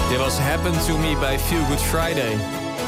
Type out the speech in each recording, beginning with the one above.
Dit was Happen to Me bij Feel Good Friday.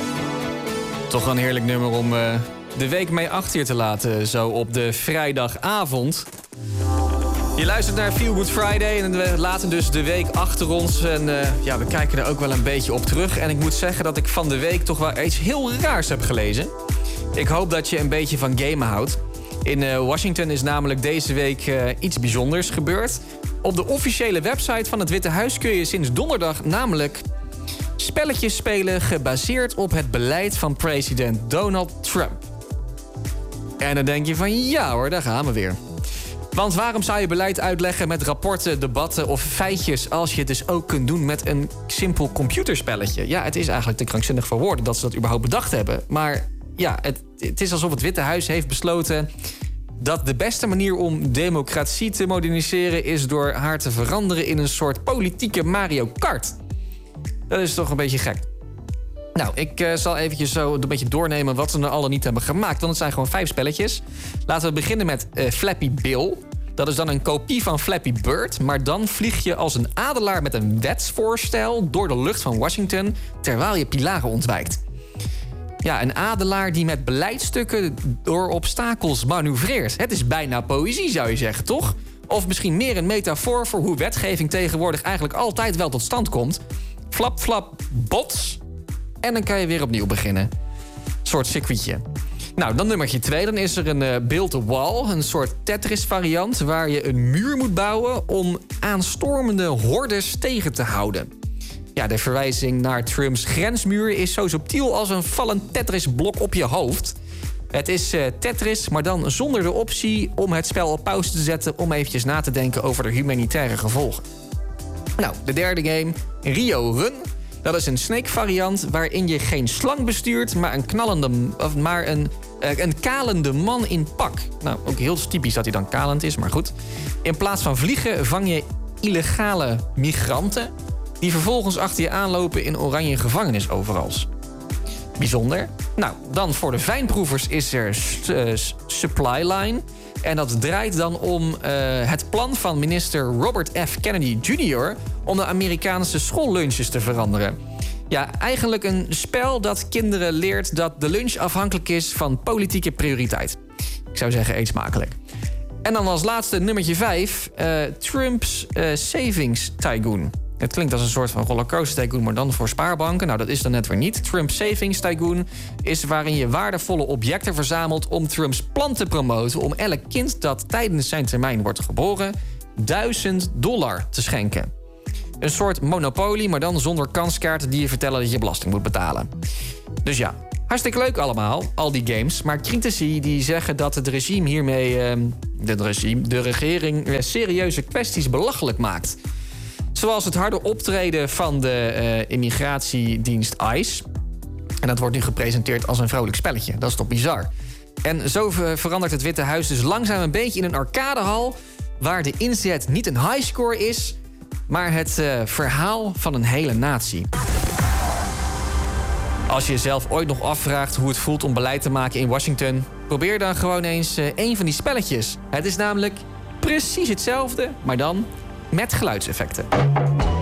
Toch een heerlijk nummer om de week mee achter je te laten, zo op de vrijdagavond. Je luistert naar Feel Good Friday en we laten dus de week achter ons. En we kijken er ook wel een beetje op terug. En ik moet zeggen dat ik van de week toch wel iets heel raars heb gelezen. Ik hoop dat je een beetje van gamen houdt. In Washington is namelijk deze week iets bijzonders gebeurd. Op de officiële website van het Witte Huis kun je sinds donderdag namelijk spelletjes spelen gebaseerd op het beleid van president Donald Trump. En dan denk je van ja hoor, daar gaan we weer. Want waarom zou je beleid uitleggen met rapporten, debatten of feitjes als je het dus ook kunt doen met een simpel computerspelletje? Ja, het is eigenlijk te krankzinnig voor woorden dat ze dat überhaupt bedacht hebben. Maar ja, het is alsof het Witte Huis heeft besloten dat de beste manier om democratie te moderniseren is door haar te veranderen in een soort politieke Mario Kart. Dat is toch een beetje gek. Nou, ik zal eventjes zo een beetje doornemen wat ze er al niet hebben gemaakt. Want het zijn gewoon 5 spelletjes. Laten we beginnen met Flappy Bill. Dat is dan een kopie van Flappy Bird. Maar dan vlieg je als een adelaar met een wetsvoorstel door de lucht van Washington terwijl je pilaren ontwijkt. Ja, een adelaar die met beleidstukken door obstakels manoeuvreert. Het is bijna poëzie, zou je zeggen, toch? Of misschien meer een metafoor voor hoe wetgeving tegenwoordig eigenlijk altijd wel tot stand komt. Flap, flap, bots. En dan kan je weer opnieuw beginnen. Een soort circuitje. Nou, dan nummertje 2. Dan is er een build-a-wall. Een soort Tetris-variant waar je een muur moet bouwen om aanstormende hordes tegen te houden. Ja, de verwijzing naar Trumps grensmuur is zo subtiel als een vallend Tetris-blok op je hoofd. Het is Tetris, maar dan zonder de optie om het spel op pauze te zetten om eventjes na te denken over de humanitaire gevolgen. Nou, de derde game, Rio Run. Dat is een Snake-variant waarin je geen slang bestuurt, maar een kalende man in pak. Nou, ook heel typisch dat hij dan kalend is, maar goed. In plaats van vliegen vang je illegale migranten die vervolgens achter je aanlopen in oranje gevangenisoverals. Bijzonder. Nou, dan voor de fijnproevers is er Supply Line. En dat draait dan om het plan van minister Robert F. Kennedy Jr. om de Amerikaanse schoollunches te veranderen. Ja, eigenlijk een spel dat kinderen leert dat de lunch afhankelijk is van politieke prioriteit. Ik zou zeggen, eet smakelijk. En dan als laatste nummertje 5, Trump's Savings Tycoon. Het klinkt als een soort van rollercoaster tycoon, maar dan voor spaarbanken. Nou, dat is dan net weer niet. Trump Savings Tycoon is waarin je waardevolle objecten verzamelt om Trumps plan te promoten om elk kind dat tijdens zijn termijn wordt geboren $1000 te schenken. Een soort Monopoly, maar dan zonder kanskaarten die je vertellen dat je belasting moet betalen. Dus ja, hartstikke leuk allemaal, al die games. Maar critici die zeggen dat het regime hiermee de regering serieuze kwesties belachelijk maakt. Zoals het harde optreden van de immigratiedienst ICE. En dat wordt nu gepresenteerd als een vrolijk spelletje. Dat is toch bizar? En zo verandert het Witte Huis dus langzaam een beetje in een arcadehal waar de inzet niet een highscore is, maar het verhaal van een hele natie. Als je jezelf ooit nog afvraagt hoe het voelt om beleid te maken in Washington, probeer dan gewoon eens één van die spelletjes. Het is namelijk precies hetzelfde, maar dan met geluidseffecten.